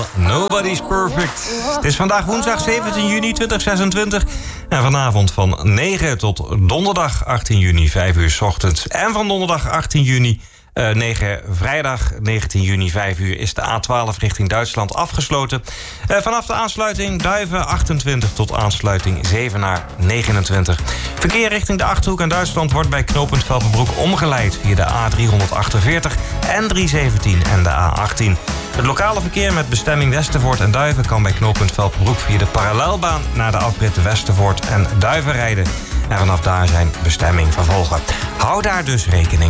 Nobody's Perfect. Het is vandaag woensdag 17 juni 2026. En vanavond van 9 tot donderdag 18 juni 5 uur 's ochtends. En van donderdag 18 juni 9, vrijdag 19 juni 5 uur is de A12 richting Duitsland afgesloten. Vanaf de aansluiting Duiven 28 tot aansluiting Zevenaar 29. Verkeer richting de Achterhoek en Duitsland wordt bij knooppunt Velpenbroek omgeleid via de A348, N317 en de A18. Het lokale verkeer met bestemming Westervoort en Duiven kan bij knooppunt Velpenbroek via de parallelbaan naar de afrit Westervoort en Duiven rijden. En vanaf daar zijn bestemming vervolgen. Hou daar dus rekening